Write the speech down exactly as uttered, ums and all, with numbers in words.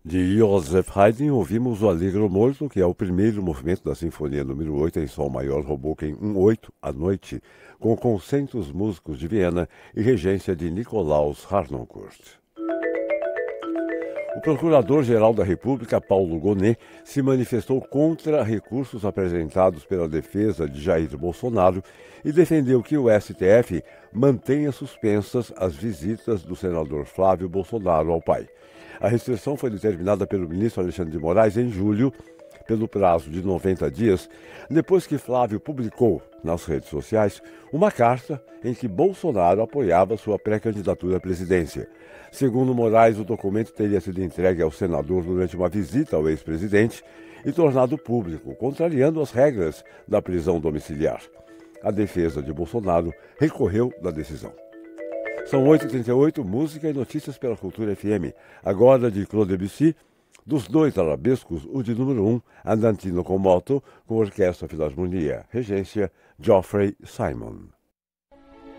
De Joseph Haydn, ouvimos o Allegro Molto, que é o primeiro movimento da Sinfonia número oito em Sol Maior Hoboken um oito à noite, com concentos músicos de Viena e regência de Nikolaus Harnoncourt. O Procurador-Geral da República, Paulo Gonet, se manifestou contra recursos apresentados pela defesa de Jair Bolsonaro e defendeu que o S T F mantenha suspensas as visitas do senador Flávio Bolsonaro ao pai. A restrição foi determinada pelo ministro Alexandre de Moraes em julho, pelo prazo de noventa dias, depois que Flávio publicou nas redes sociais uma carta em que Bolsonaro apoiava sua pré-candidatura à presidência. Segundo Moraes, o documento teria sido entregue ao senador durante uma visita ao ex-presidente e tornado público, contrariando as regras da prisão domiciliar. A defesa de Bolsonaro recorreu da decisão. São oito e trinta e oito, música e notícias pela Cultura F M. Agora de Claude Debussy, dos dois arabescos, o de número um, Andantino com moto, com Orquestra Filarmonia, regência Geoffrey Simon.